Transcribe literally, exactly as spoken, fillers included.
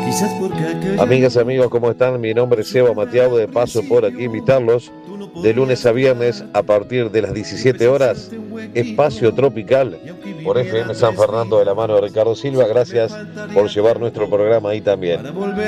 Amigas y amigos, ¿cómo están? Mi nombre es Seba Matiago, de paso por aquí invitarlos de lunes a viernes a partir de las diecisiete horas, Espacio Tropical por F M San Fernando, de la mano de Ricardo Silva. Gracias por llevar nuestro programa ahí también.